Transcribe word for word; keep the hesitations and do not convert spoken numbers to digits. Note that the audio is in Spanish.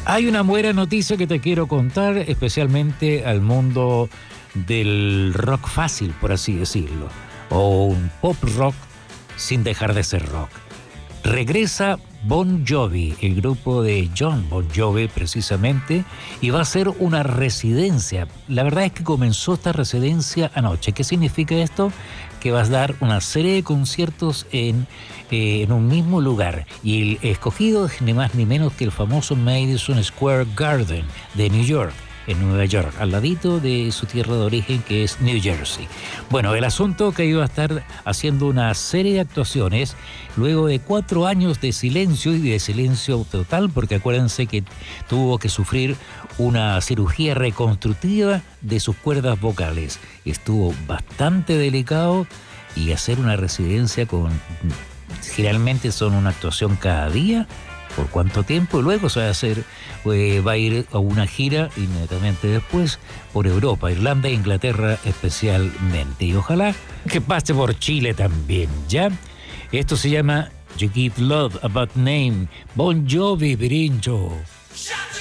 Hay una buena noticia que te quiero contar, especialmente al mundo del rock fácil, por así decirlo, o un pop rock sin dejar de ser rock. Regresa Bon Jovi, el grupo de John Bon Jovi precisamente, y va a ser una residencia. La verdad es que comenzó esta residencia anoche. ¿Qué significa esto? Que vas a dar una serie de conciertos en, eh, en un mismo lugar. Y el escogido es ni más ni menos que el famoso Madison Square Garden de New York, en Nueva York, al ladito de su tierra de origen, que es New Jersey. Bueno, el asunto que iba a estar haciendo una serie de actuaciones luego de cuatro años de silencio y de silencio total, porque acuérdense que tuvo que sufrir una cirugía reconstructiva de sus cuerdas vocales. Estuvo bastante delicado y hacer una residencia con... generalmente son una actuación cada día. ¿Por cuánto tiempo? Luego se va a hacer, eh, va a ir a una gira inmediatamente después por Europa, Irlanda e Inglaterra especialmente. Y ojalá que pase por Chile también, ¿ya? Esto se llama You Give Love About Name, Bon Jovi, Pirincho.